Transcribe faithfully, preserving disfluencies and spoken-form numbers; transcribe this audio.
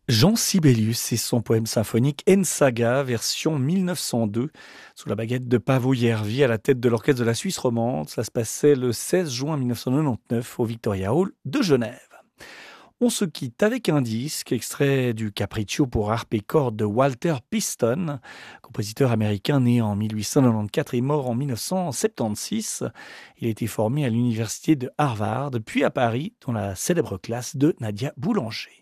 Jean Sibelius et son poème symphonique En Saga, version mille neuf cent deux, sous la baguette de Paavo Järvi à la tête de l'orchestre de la Suisse romande. Ça se passait le seize juin mille neuf cent quatre-vingt-dix-neuf au Victoria Hall de Genève. On se quitte avec un disque extrait du Capriccio pour harpe et cordes de Walter Piston, compositeur américain né en mille huit cent quatre-vingt-quatorze et mort en mille neuf cent soixante-seize. Il a été formé à l'université de Harvard, puis à Paris, dans la célèbre classe de Nadia Boulanger.